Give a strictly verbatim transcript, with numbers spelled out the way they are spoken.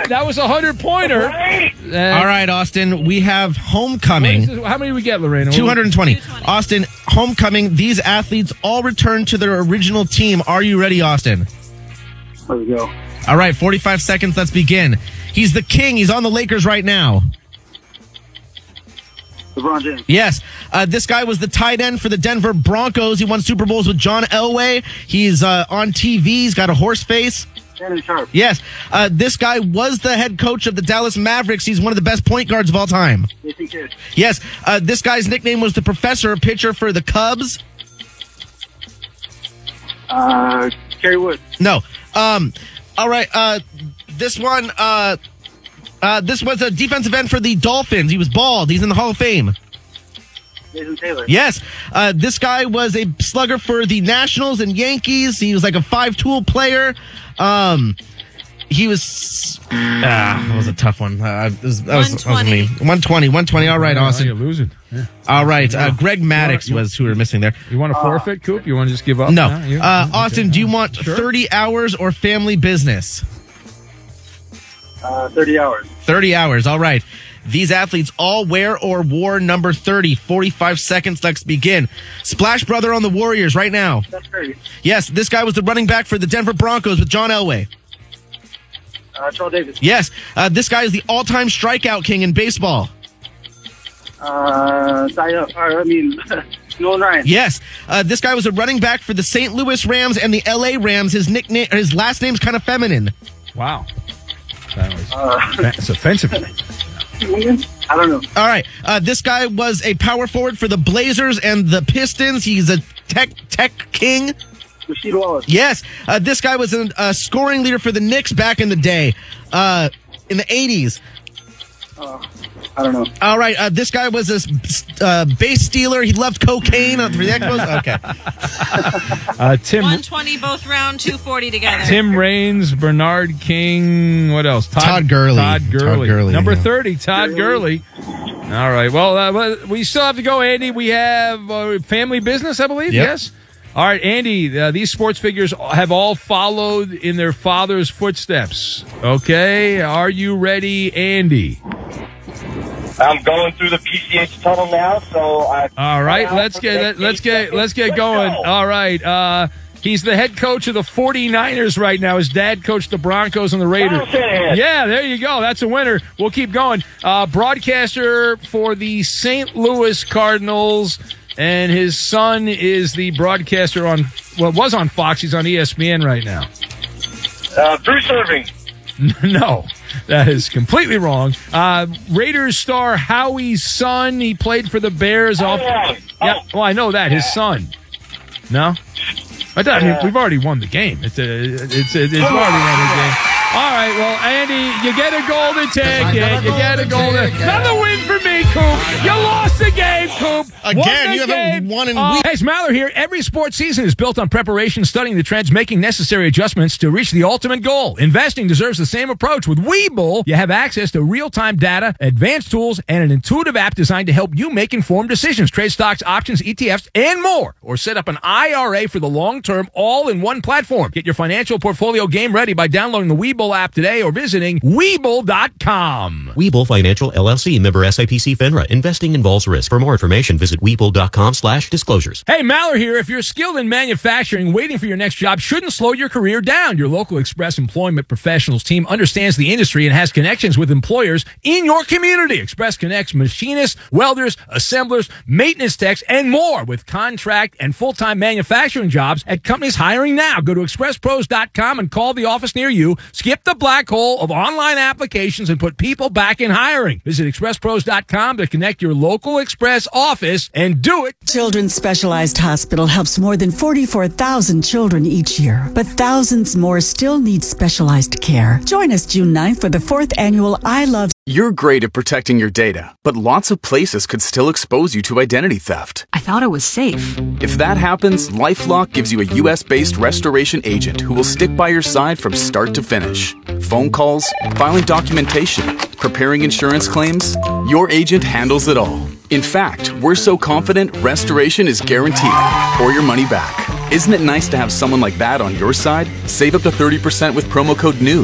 that was a hundred-pointer. Uh, All right, Austin, we have homecoming. How many did we get, Lorena? two hundred twenty. Austin, homecoming. These athletes all return to their original team. Are you ready, Austin? Let's go. All right, forty-five seconds. Let's begin. He's the king. He's on the Lakers right now. LeBron James. Yes. Uh, this guy was the tight end for the Denver Broncos. He won Super Bowls with John Elway. He's uh, on T V. He's got a horse face. Shannon Sharp. Yes. Uh, this guy was the head coach of the Dallas Mavericks. He's one of the best point guards of all time. Jason Kidd. Yes. Uh, this guy's nickname was the Professor, pitcher for the Cubs. Uh, Kerry Wood. No. Um, all right. Uh, this one, uh, uh, this was a defensive end for the Dolphins. He was bald. He's in the Hall of Fame. Jason Taylor. Yes. Uh, this guy was a slugger for the Nationals and Yankees. He was like a five-tool player. Um, he was... Ah, that was a tough one. Uh, that was, that was, that was me. one twenty. one twenty. All right, Austin. You're losing. Yeah. All right. Uh, Greg Maddox you want, was who we were missing there. You want to forfeit, Coop? You want to just give up? No. Nah, you, uh, okay. Austin, do you want Sure. thirty hours or family business? Uh, thirty hours. thirty hours. All right. These athletes all wear or wore number thirty. forty-five seconds. Let's begin. Splash Brother on the Warriors right now. That's crazy. Yes, this guy was the running back for the Denver Broncos with John Elway. Uh, Charles Davis. Yes, uh, this guy is the all-time strikeout king in baseball. Uh, Cy Young. Or, I mean, Nolan Ryan. Yes, uh, this guy was a running back for the Saint Louis Rams and the L A Rams. His nickname, his last name's kind of feminine. Wow. That was, Uh, that's offensive. I don't know. All right, uh, this guy was a power forward for the Blazers and the Pistons. He's a tech tech king. Rasheed Wallace. Yes, uh, this guy was a, a scoring leader for the Knicks back in the day, uh, in the eighties. Uh, I don't know. All right, uh, this guy was a uh, base stealer. He loved cocaine for the Expos. Okay. Uh, Tim one twenty both round, two forty together. Tim Raines, Bernard King, what else? Todd Gurley. Todd Gurley. Todd Gurley, Number yeah. thirty, Todd Gurley. All right. Well, uh, well, we still have to go, Andy. We have uh, family business, I believe. Yep. Yes. All right, Andy, uh, these sports figures have all followed in their father's footsteps. Okay. Are you ready, Andy? I'm going through the P C H tunnel now, so I. All right, let's get let, let's get let's get going. All right, uh, he's the head coach of the forty-niners right now. His dad coached the Broncos and the Raiders. Yeah, there you go. That's a winner. We'll keep going. Uh, broadcaster for the Saint Louis Cardinals, and his son is the broadcaster on well, was on Fox. He's on E S P N right now. Uh, Bruce Irving. No, that is completely wrong. Uh, Raiders star Howie's son. He played for the Bears. Off. Oh. Yeah, well, I know that. His son. No? I, thought, I mean, we've already won the game. It's a, it's a, it's already won the game. All right, well, Andy, you get a golden ticket. You get a golden. Another win for me, Coop. You lost the game, Coop. Again, you haven't won in uh, weeks. Hey, it's Maller here. Every sports season is built on preparation, studying the trends, making necessary adjustments to reach the ultimate goal. Investing deserves the same approach. With Webull, you have access to real-time data, advanced tools, and an intuitive app designed to help you make informed decisions, trade stocks, options, E T Fs, and more. Or set up an I R A for the long term, all in one platform. Get your financial portfolio game ready by downloading the Webull app today or visiting Webull dot com. Webull Financial, L L C, member S I P C FINRA. Investing involves risk. For more information, visit Webull dot com slash disclosures. Hey, Maller here. If you're skilled in manufacturing, waiting for your next job shouldn't slow your career down. Your local Express Employment Professionals team understands the industry and has connections with employers in your community. Express connects machinists, welders, assemblers, maintenance techs, and more with contract and full-time manufacturing jobs at companies hiring now. Go to express pros dot com and call the office near you. Skip the black hole of online applications and put people back in hiring. Visit express pros dot com to connect your local Express office and do it. Children's Specialized Hospital helps more than forty-four thousand children each year, but thousands more still need specialized care. Join us June ninth for the fourth annual I Love. You're great at protecting your data, but lots of places could still expose you to identity theft. I thought it was safe. If that happens, LifeLock gives you a U S-based restoration agent who will stick by your side from start to finish. Phone calls, filing documentation, preparing insurance claims, your agent handles it all. In fact, we're so confident restoration is guaranteed or your money back. Isn't it nice to have someone like that on your side? Save up to thirty percent with promo code NEWS.